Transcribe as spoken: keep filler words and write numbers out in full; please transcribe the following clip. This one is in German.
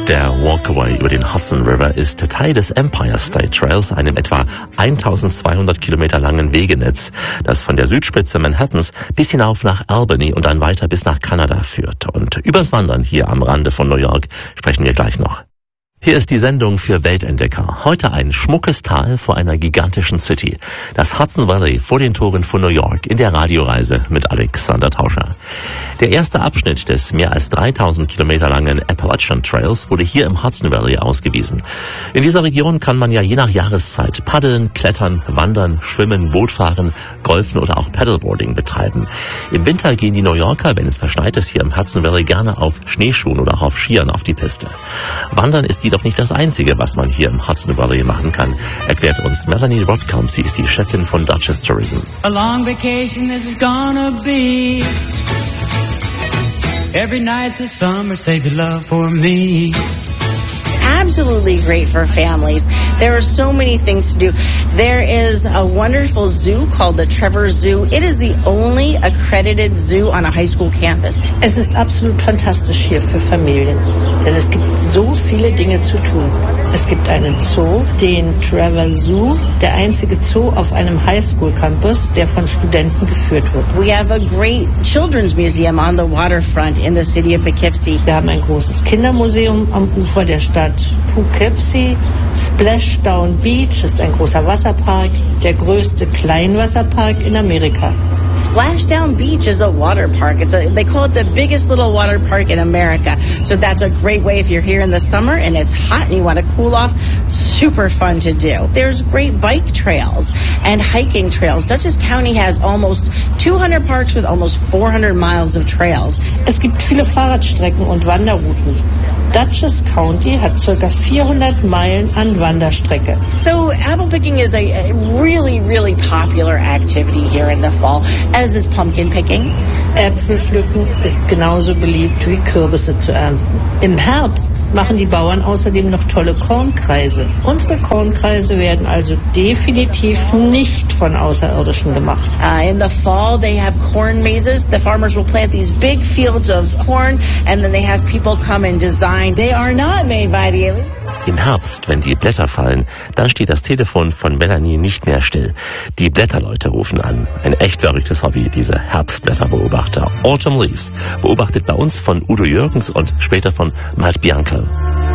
Der Walkaway über den Hudson River ist Teil des Empire State Trails, einem etwa eintausendzweihundert Kilometer langen Wegenetz, das von der Südspitze Manhattans bis hinauf nach Albany und dann weiter bis nach Kanada führt. Und übers Wandern hier am Rande von New York sprechen wir gleich noch. Hier ist die Sendung für Weltentdecker. Heute ein schmuckes Tal vor einer gigantischen City. Das Hudson Valley vor den Toren von New York in der Radioreise mit Alexander Tauscher. Der erste Abschnitt des mehr als dreitausend Kilometer langen Appalachian Trails wurde hier im Hudson Valley ausgewiesen. In dieser Region kann man ja je nach Jahreszeit paddeln, klettern, wandern, schwimmen, Boot fahren, golfen oder auch Paddleboarding betreiben. Im Winter gehen die New Yorker, wenn es verschneit ist, hier im Hudson Valley gerne auf Schneeschuhen oder auch auf Skiern auf die Piste. Wandern ist die doch nicht das Einzige, was man hier im Hudson Valley machen kann, erklärt uns Melanie Rodkamp. Sie ist die Chefin von Duchess Tourism. A long vacation this is gonna be. Every night this summer save your love for me. Absolutely great for families. There are so many things to do. There is a wonderful zoo called the Trevor Zoo. It is the only accredited zoo on a high school campus. Es ist absolut fantastisch hier für Familien, denn es gibt so viele Dinge zu tun. Es gibt einen Zoo, den Trevor Zoo, der einzige Zoo auf einem Highschool-Campus, der von Studenten geführt wird. We have a great children's museum on the waterfront in the city of Poughkeepsie. Wir haben ein großes Kindermuseum am Ufer der Stadt Poughkeepsie. Splashdown Beach ist ein großer Wasserpark, der größte Kleinwasserpark in Amerika. Splashdown Beach is a water park. It's a, they call it the biggest little water park in America. So that's a great way if you're here in the summer and it's hot and you want to cool off. Super fun to do. There's great bike trails and hiking trails. Dutchess County has almost two hundred parks with almost four hundred miles of trails. Es gibt viele Fahrradstrecken und Wanderrouten. Dutchess County hat circa vierhundert Meilen an Wanderstrecke. So apple picking is a, a really, really popular activity here in the fall, as is pumpkin picking. Äpfel pflücken ist genauso beliebt wie Kürbisse zu ernten. Im Herbst machen die Bauern außerdem noch tolle Kornkreise. Unsere Kornkreise werden also definitiv nicht von Außerirdischen gemacht. Uh, in the fall, they have corn mazes. The farmers will plant these big fields of corn, and then they have people come and design. They are not made by the aliens. Im Herbst, wenn die Blätter fallen, dann steht das Telefon von Melanie nicht mehr still. Die Blätterleute rufen an. Ein echt verrücktes Hobby, diese Herbstblätterbeobachter. Autumn Leaves, beobachtet bei uns von Udo Jürgens und später von Matt Bianco.